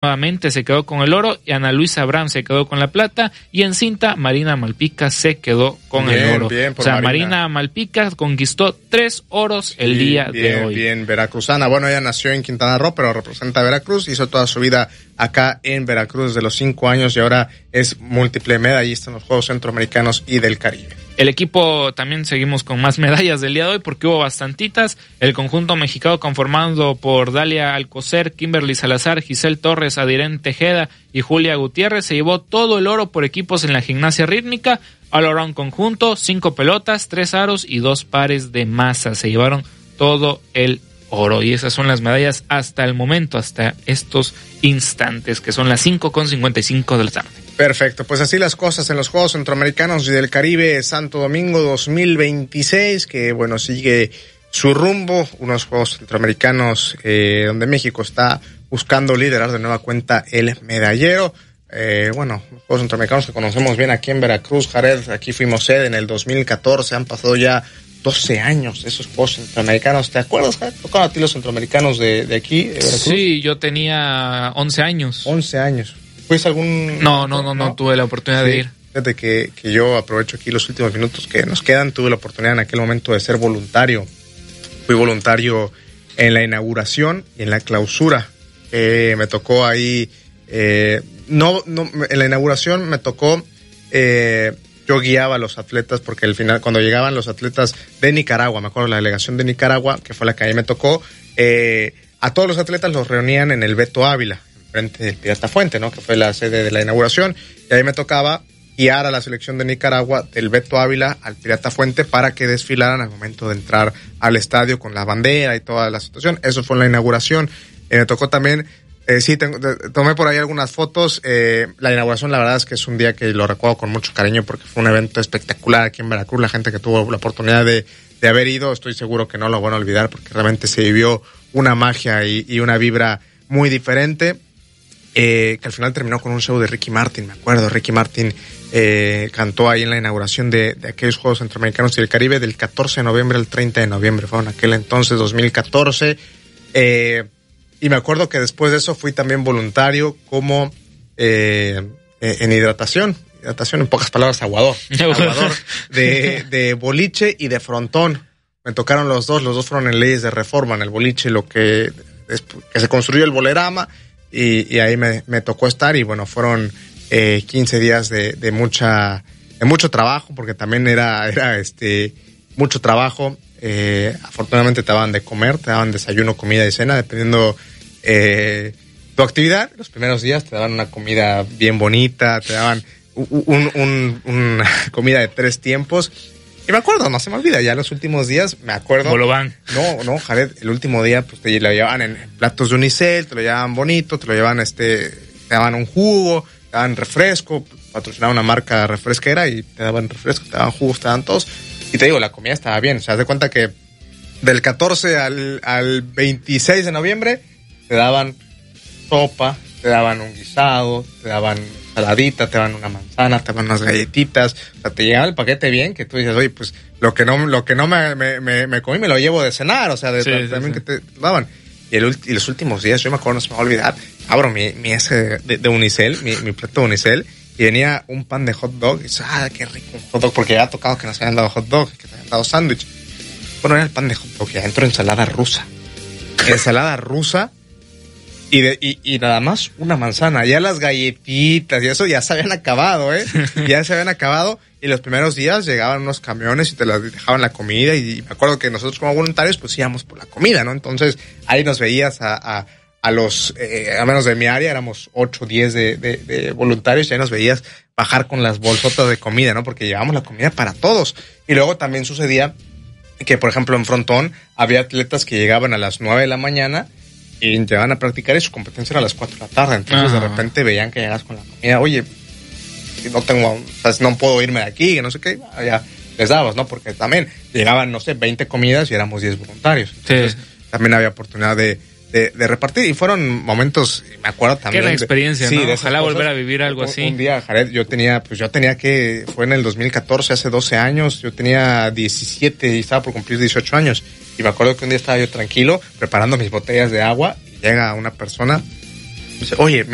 nuevamente se quedó con el oro y Ana Luisa Abraham se quedó con la plata, y en cinta Marina Malpica se quedó con el oro. O sea, Marina Malpica conquistó 3 oros el día de hoy. Bien, veracruzana. Bueno, ella nació en Quintana Roo, pero representa a Veracruz, hizo toda su vida acá en Veracruz desde los 5 años y ahora es múltiple medallista en los Juegos Centroamericanos y del Caribe. El equipo, también seguimos con más medallas del día de hoy porque hubo bastantitas. El conjunto mexicano conformado por Dalia Alcocer, Kimberly Salazar, Giselle Torres, Adirén Tejeda y Julia Gutiérrez se llevó todo el oro por equipos en la gimnasia rítmica. All around conjunto, 5 pelotas, 3 aros y 2 pares de masa. Se llevaron todo el oro y esas son las medallas hasta el momento, hasta estos instantes, que son las 5:55 de la tarde. Perfecto, pues así las cosas en los Juegos Centroamericanos y del Caribe Santo Domingo 2026, que bueno, sigue su rumbo, unos Juegos Centroamericanos donde México está buscando liderar de nueva cuenta el medallero. Bueno, los Juegos Centroamericanos que conocemos bien aquí en Veracruz, Jared, aquí fuimos sede en el 2014, han pasado ya 12 años esos Juegos Centroamericanos. ¿Te acuerdas, Jared? ¿Tocaron a ti los centroamericanos de aquí, de Veracruz? Sí, yo tenía 11 años. 11 años. ¿Fuiste algún...? No tuve la oportunidad de ir. Fíjate que yo aprovecho aquí los últimos minutos que nos quedan. Tuve la oportunidad en aquel momento de ser voluntario. Fui voluntario en la inauguración y en la clausura. Me tocó ahí... en la inauguración me tocó... yo guiaba a los atletas porque al final, cuando llegaban los atletas de Nicaragua, me acuerdo la delegación de Nicaragua, que fue la que ahí me tocó, a todos los atletas los reunían en el Beto Ávila, frente del Pirata Fuente, ¿no? Que fue la sede de la inauguración, y ahí me tocaba guiar a la selección de Nicaragua del Beto Ávila al Pirata Fuente para que desfilaran al momento de entrar al estadio con la bandera y toda la situación. Eso fue en la inauguración. Me tocó también, tomé por ahí algunas fotos. La inauguración, la verdad es que es un día que lo recuerdo con mucho cariño porque fue un evento espectacular aquí en Veracruz. La gente que tuvo la oportunidad de haber ido, estoy seguro que no lo van a olvidar porque realmente se vivió una magia y una vibra muy diferente. Que al final terminó con un show de Ricky Martin, me acuerdo. Ricky Martin cantó ahí en la inauguración de aquellos Juegos Centroamericanos y del Caribe del 14 de noviembre al 30 de noviembre. Fue en aquel entonces, 2014. Y me acuerdo que después de eso fui también voluntario como en hidratación, en pocas palabras, aguador de boliche y de frontón. Me tocaron los dos fueron en leyes de reforma. En el boliche que se construyó el bolerama, y ahí me tocó estar, y bueno, fueron 15 días de mucho trabajo, porque también era mucho trabajo. Afortunadamente te daban de comer, te daban desayuno, comida y cena, dependiendo tu actividad. Los primeros días te daban una comida bien bonita, te daban una comida de 3 tiempos. Y me acuerdo, no se me olvida, ya los últimos días, me acuerdo. Bolobán. No, Jared, el último día, pues te lo llevaban en platos de unicel, te lo llevaban bonito, te lo llevaban, te daban un jugo, te daban refresco, patrocinaba una marca refresquera y te daban refresco, te daban jugos, te daban todos. Y te digo, la comida estaba bien, o sea, haz de cuenta que del 14 al 26 de noviembre te daban sopa, te daban un guisado, te daban saladita, te daban una manzana, te daban unas galletitas, o sea, te llegaba el paquete bien, que tú dices, oye, pues lo que no me comí me lo llevo de cenar, o sea, también que te daban. Y los últimos días, yo me acuerdo, no se me va a olvidar, abro mi ese de unicel, mi plato de unicel, y venía un pan de hot dog, y dices, qué rico un hot dog, porque ya ha tocado que nos habían dado hot dog, que te habían dado sándwich. Bueno, era el pan de hot dog, y adentro ensalada rusa, y nada más una manzana. Ya las galletitas y eso ya se habían acabado, y los primeros días llegaban unos camiones y te las dejaban la comida, y me acuerdo que nosotros como voluntarios pues íbamos por la comida, ¿no? Entonces ahí nos veías a los, a menos de mi área, éramos 8 o 10 de voluntarios, y ahí nos veías bajar con las bolsotas de comida, ¿no? Porque llevábamos la comida para todos. Y luego también sucedía que, por ejemplo, en frontón había atletas que llegaban a las 9 de la mañana y llegaban a practicar, y su competencia era a las 4 de la tarde. Entonces de repente veían que llegas con la comida, oye, no puedo irme de aquí, no sé qué, ya les dabas, ¿no? Porque también llegaban, 20 comidas y éramos 10 voluntarios. Entonces también había oportunidad de repartir, y fueron momentos, me acuerdo también. Qué experiencia, ¿no? Ojalá volver a vivir algo así. Un día, Jared, yo tenía que, fue en el 2014, hace 12 años, yo tenía 17 y estaba por cumplir 18 años. Y me acuerdo que un día estaba yo tranquilo, preparando mis botellas de agua, y llega una persona y dice, oye,